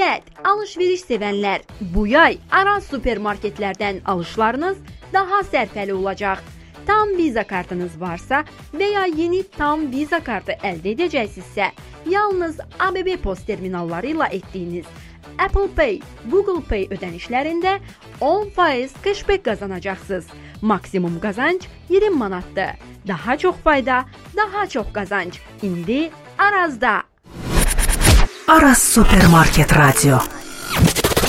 Evet, alış-veriş sevənlər, bu yay Araz supermarketlərdən alışlarınız daha sərfəli olacaq. Tam Visa kartınız varsa və ya yeni Tam Visa kartı əldə edəcəksinizsə, yalnız ABB post terminalları ilə etdiyiniz Apple Pay, Google Pay ödənişlərində 10% cashback qazanacaqsınız. Maksimum qazanc 20 manatdır. Daha çox fayda, daha çox qazanc. İndi Arazda. Araz Supermarket Radio.